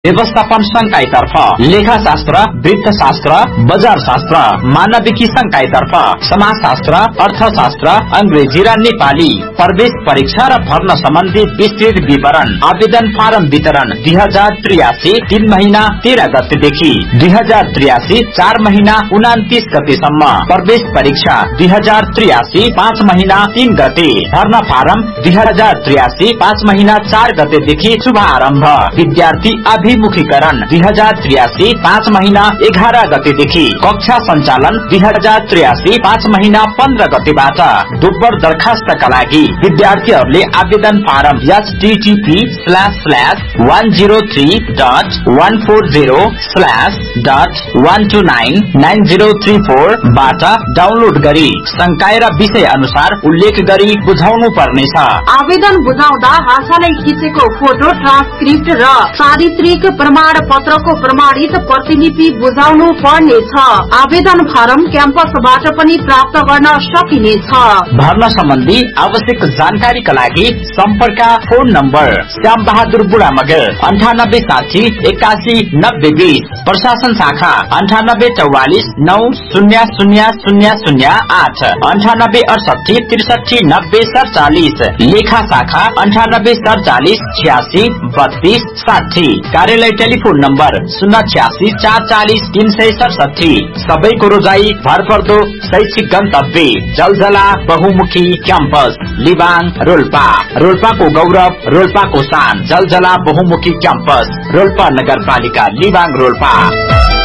व्यवस्थापन संकायतर्फ लेखाशास्त्र, वित्तशास्त्र, बजार शास्त्र, मानविकी संकायतर्फ समाजशास्त्र, अर्थशास्त्र, अंग्रेजी र नेपाली। प्रवेश परीक्षा र भर्ना सम्बन्धी विस्तृत विवरण। आवेदन फारम वितरण 2083 3 महिना 13 गतेदेखि 2083 4 महिना 29 गतेसम्म। प्रवेश परीक्षा 2083 5 महिना 3 गते। भर्ना फारम 2083 5 महिना 4 गतेदेखि शुभारम्भ। विद्यार्थी अभिमुखीकरण 2083 5 महिना 11 गतेदेखि। कक्षा सञ्चालन 2083 5 महिना 15 गतेबाट। दोब्बर दरखास्तका लागि विद्यार्थीहरूले आवेदन फारम http://103.140/1299034 बाट डाउनलोड गरी संकाय र विषय अनुसार उल्लेख गरी बुझाउनु पर्नेछ। आवेदन बुझाउँदा हालसालै खिचेको फोटो, ट्रान्सक्रिप्ट र चारित्रिक प्रमाण पत्रको प्रमाणित प्रतिलिपि बुझाउनु पर्नेछ। आवेदन फारम क्याम्पसबाट पनि प्राप्त गर्न सकिनेछ। भर्ना सम्बन्धी आवश्यक जानकारीका लागि सम्पर्क फोन नम्बर श्याम बहादुर बुढा मगर 9860 81 90 20। प्रशासन शाखा 9844 9000008 9868 63 90 47। लेखा शाखा 9847 86 32 60। कार्यालय टेलिफोन नम्बर 086 440 367। सबैको रोजाई भरपर्दो शैक्षिक गन्तव्य जलजला बहुमुखी क्याम्पस लिबाङ रोल्पा। रोल्पाको गौरव, रोल्पाको शान। जलजला बहुमुखी क्याम्पस रोल्पा नगरपालिका लिबाङ रोल्पा।